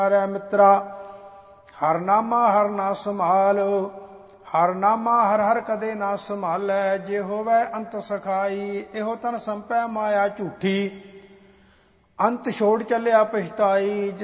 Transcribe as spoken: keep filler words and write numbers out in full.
ਰੇ ਮਿੱਤਰਾ ਹਰ ਨਾਮਾ ਹਰ ਨਾ ਸੰਭਾਲ। ਹਰ ਨਾਮਾ ਹਰ ਹਰ ਕਦੇ ਨਾ ਸੰਭਾਲੈ। ਜੇ ਹੋਵੈ ਅੰਤ ਸਖਾਈ ਇਹੋ ਤਨ ਸੰਪੈ ਮਾਇਆ ਝੂਠੀ। ਅੰਤ ਛੋੜ ਚੱਲਿਆ ਪਛਤਾਈ।